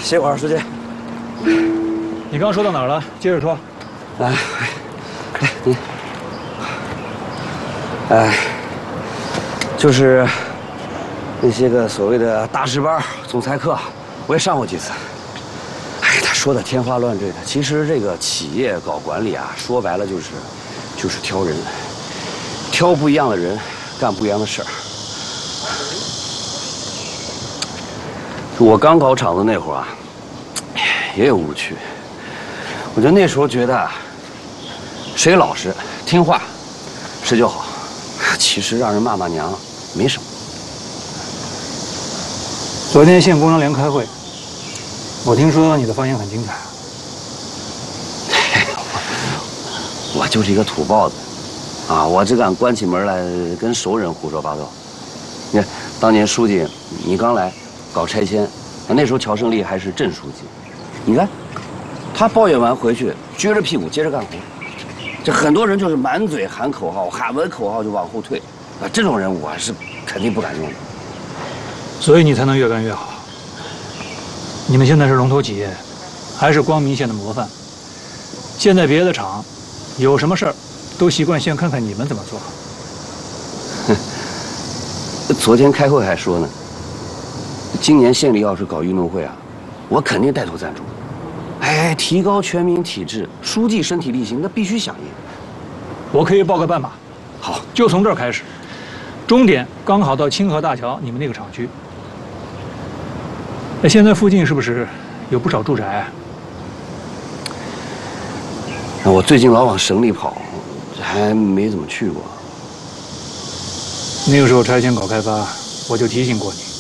歇会儿，书记。 你刚说到哪儿了？接着说。 来，你，就是那些个所谓的大师班、总裁课，我也上过几次。哎，他说的天花乱坠的。其实这个企业搞管理啊，说白了就是挑人，挑不一样的人，干不一样的事儿。我刚搞厂子那会儿啊，也有误区。我就那时候觉得，谁老实听话，谁就好。其实让人骂骂娘没什么。 昨天县工商联开会，我听说你的发言很精彩。 我就是一个土包子，啊，我只敢关起门来跟熟人胡说八道。你看，当年书记你刚来。搞拆迁，那时候乔胜利还是镇书记，你看，他抱怨完回去，撅着屁股接着干活。这很多人就是满嘴喊口号，喊完口号就往后退，啊，这种人我是肯定不敢用的。 所以你才能越干越好。你们现在是龙头企业，还是光明县的模范。现在别的厂有什么事儿，都习惯先看看你们怎么做。 昨天开会还说呢。今年县里要是搞运动会啊，我肯定带头赞助。哎，提高全民体质，书记身体力行，那必须响应。 我可以报个半马。 好， 就从这儿开始，终点刚好到清河大桥你们那个厂区。那现在附近是不是有不少住宅啊？ 我最近老往省里跑，还没怎么去过。 那个时候拆迁搞开发，我就提醒过你。